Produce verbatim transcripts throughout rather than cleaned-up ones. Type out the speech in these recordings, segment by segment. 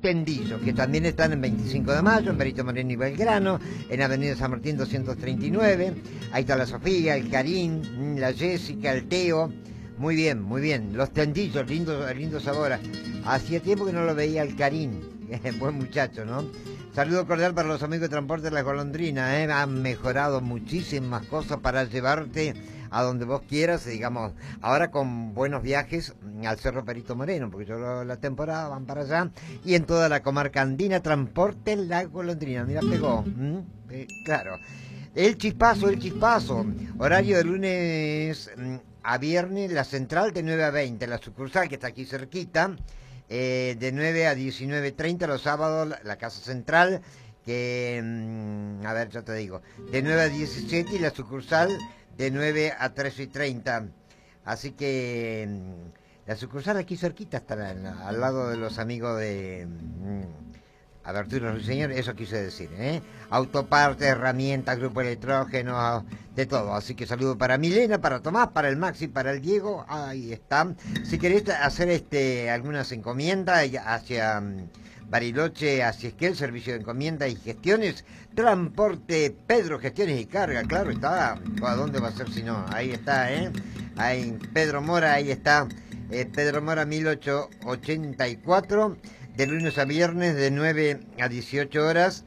Tendillos, que también están en veinticinco de mayo, en Perito Moreno y Belgrano, en Avenida San Martín doscientos treinta y nueve. Ahí está la Sofía, el Karim, la Jessica, el Teo. Muy bien, muy bien. Los Tendillos, lindo, lindo sabor. Hacía tiempo que no lo veía el Karim. Buen muchacho, ¿no? Saludo cordial para los amigos de Transporte La Golondrina, ¿eh? Han mejorado muchísimas cosas para llevarte a donde vos quieras, digamos, ahora con buenos viajes al Cerro Perito Moreno, porque yo la temporada van para allá, y en toda la comarca andina, Transporte La Golondrina. Mira, pegó, ¿Mm? eh, claro. El Chispazo, el Chispazo, horario de lunes a viernes, la central de nueve a veinte, la sucursal que está aquí cerquita, Eh, de nueve a diecinueve treinta los sábados, la, la casa central, que, mmm, a ver, ya te digo, de nueve a diecisiete y la sucursal de nueve a trece y treinta. Así que mmm, la sucursal aquí cerquita está la, la, al lado de los amigos de mmm, Abertura Ruiseñor, eso quise decir, ¿eh? Autopartes, herramientas, grupo electrógeno, de todo. Así que saludo para Milena, para Tomás, para el Maxi, para el Diego. Ahí está. Si querés hacer este algunas encomiendas hacia um, Bariloche, hacia Esquel, servicio de encomienda y gestiones, Transporte Pedro, gestiones y carga, claro está. ¿A dónde va a ser si no? Ahí está, ¿eh? Ahí, Pedro Mora, ahí está. Eh, Pedro Mora mil ochocientos ochenta y cuatro. De lunes a viernes de nueve a dieciocho horas,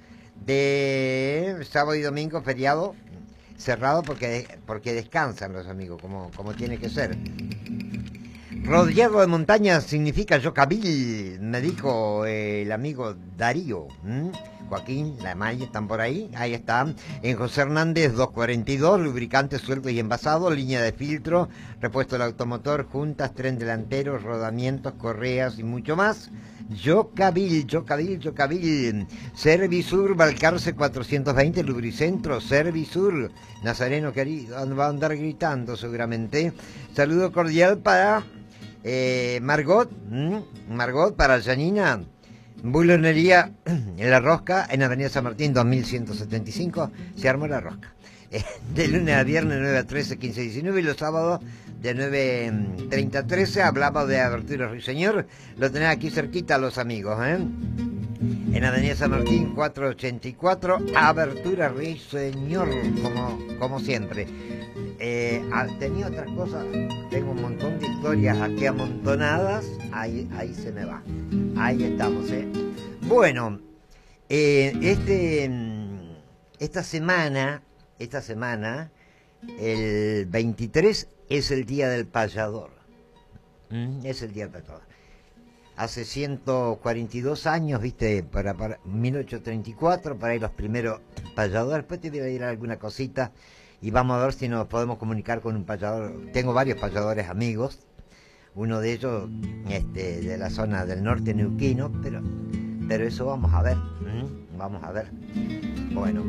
de sábado y domingo feriado, cerrado porque porque descansan los amigos, como, como tiene que ser. Rodeado de montañas significa Yocabil, me dijo eh, el amigo Darío. ¿Mm? Joaquín, la Maya, están por ahí, ahí están. En José Hernández doscientos cuarenta y dos, lubricantes sueltos y envasados, línea de filtro, repuesto del automotor, juntas, tren delantero, rodamientos, correas y mucho más. Yocabil, Yocabil, Yocabil. Servisur, Balcarce cuatrocientos veinte, Lubricentro, Servisur. Nazareno querido, va a andar gritando seguramente. Saludo cordial para eh, Margot, ¿m? Margot, para Janina. Bulonería en La Rosca, en Avenida San Martín dos mil ciento setenta y cinco, se armó La Rosca. Eh, de lunes a viernes nueve a trece, quince a diecinueve, y los sábados de nueve treinta a trece, hablaba de Abertura Ruiseñor, lo tenés aquí cerquita los amigos, ¿eh? En Avenida San Martín cuatrocientos ochenta y cuatro, Abertura Ruiseñor, como, como siempre. Eh, tenía otras cosas, tengo un montón de historias aquí amontonadas, ahí, ahí se me va, ahí estamos, ¿eh? Bueno, eh, este, esta semana, esta semana, el veintitrés es el Día del Payador, ¿Mm? Es el Día del Payador. Hace ciento cuarenta y dos años, viste, para, para mil ochocientos treinta y cuatro, para ir los primeros payadores, después te voy a ir a alguna cosita, y vamos a ver si nos podemos comunicar con un payador. Tengo varios payadores amigos, uno de ellos este, de la zona del norte neuquino, pero, pero eso vamos a ver, ¿Mm? Vamos a ver. Bueno,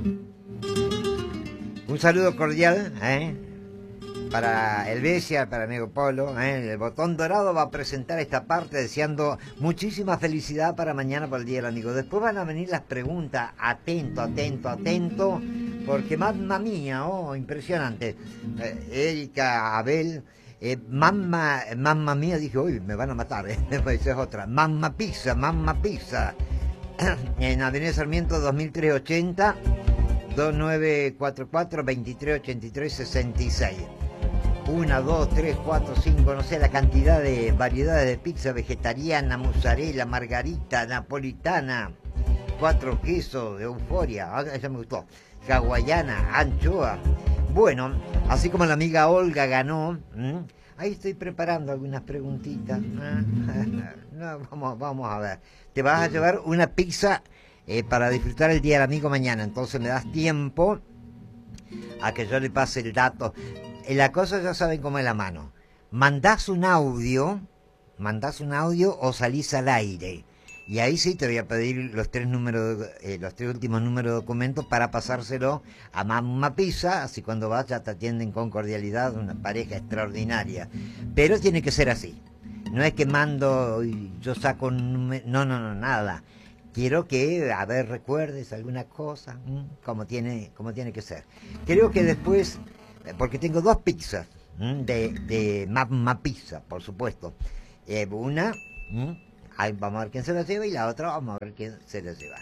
un saludo cordial, ¿eh? Para el Besia, para amigo Polo, ¿eh? El Botón Dorado va a presentar esta parte deseando muchísima felicidad para mañana, para el Día del Amigo. Después van a venir las preguntas, atento, atento, atento, porque mamma mía, oh, impresionante. Eh, Erika, Abel, eh, mamma, mamma mía, dije, uy, me van a matar, ¿eh? Pues es otra, mamma pizza, mamma pizza. En Avenida Sarmiento dos mil trescientos ochenta, dos nueve cuatro cuatro, veintitrés ochenta y tres sesenta y seis. Una, dos, tres, cuatro, cinco, no sé la cantidad de variedades de pizza vegetariana, mozzarella, margarita, napolitana, cuatro quesos de Euforia, ah, esa me gustó, hawaiana, anchoa. Bueno, así como la amiga Olga ganó, ¿m? Ahí estoy preparando algunas preguntitas. No, vamos, vamos a ver. Te vas a llevar una pizza eh, para disfrutar el Día del Amigo mañana, entonces me das tiempo a que yo le pase el dato. La cosa ya saben cómo es la mano. Mandás un audio, mandás un audio o salís al aire. Y ahí sí te voy a pedir los tres números, eh, los tres últimos números de documentos para pasárselo a Mamma Pizza, así cuando vas ya te atienden con cordialidad, una pareja extraordinaria. Pero tiene que ser así. No es que mando y yo saco un número, no, no, no, nada. Quiero que, a ver, recuerdes alguna cosa, ¿m? como tiene, como tiene que ser. Creo que después, porque tengo dos pizzas, ¿m? de, de Mamma Pizza, por supuesto. Eh, una, ¿m? ahí vamos a ver quién se lo lleva y la otra vamos a ver quién se lo lleva.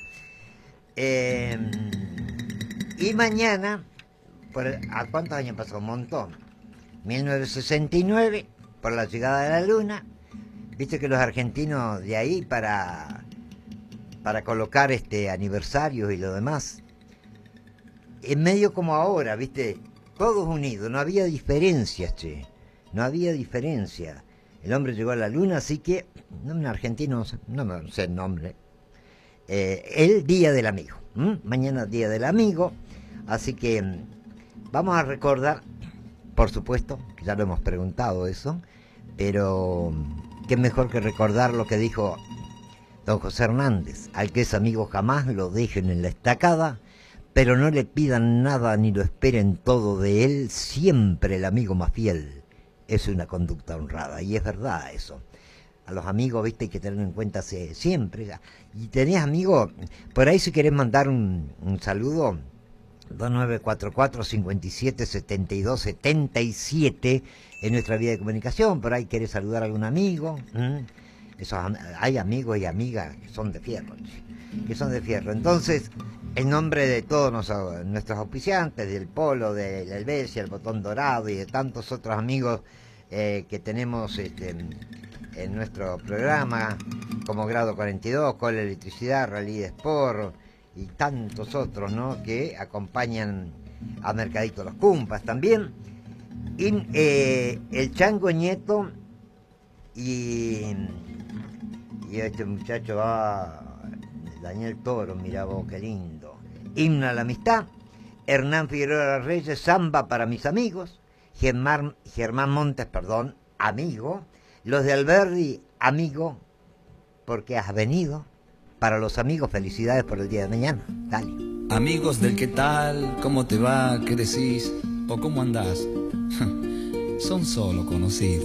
Eh, y mañana, por, ¿a cuántos años pasó? Un montón. mil novecientos sesenta y nueve, por la llegada de la luna. Viste que los argentinos de ahí para, para colocar este aniversarios y lo demás, en medio como ahora, viste, todos unidos, no había diferencias, che, no había diferencia. El hombre llegó a la luna, así que, no, un argentino, no me sé el nombre, eh, el Día del Amigo, ¿m? Mañana Día del Amigo, así que vamos a recordar, por supuesto, que ya lo hemos preguntado eso, pero qué mejor que recordar lo que dijo don José Hernández: al que es amigo jamás lo dejen en la estacada, pero no le pidan nada ni lo esperen todo de él, siempre el amigo más fiel es una conducta honrada. Y es verdad eso. A los amigos, viste, hay que tener en cuenta siempre. Y tenés amigos, por ahí si querés mandar un, un saludo, dos nueve cuatro cuatro, cinco siete, siete dos siete siete en nuestra vía de comunicación. Por ahí querés saludar a algún amigo. ¿Mm? Esos, hay amigos y amigas que son de fierro, que son de fierro. Entonces, en nombre de todos nos, nuestros auspiciantes, del Polo, del Helvecia, el Botón Dorado y de tantos otros amigos eh, que tenemos este, en, en nuestro programa, como Grado cuarenta y dos, Cola Electricidad, Rally de Sport y tantos otros, ¿no?, que acompañan a Mercadito Los Cumpas también. Y eh, el Chango Nieto y, y este muchacho va... Daniel Toro, mira vos, qué lindo. Himno a la amistad. Hernán Figueroa Reyes, Samba para mis amigos. Germán, Germán Montes, perdón, amigo. Los de Alberdi, amigo, porque has venido. Para los amigos, felicidades por el día de mañana. Dale. Amigos del qué tal, cómo te va, qué decís o cómo andás, son solo conocidos.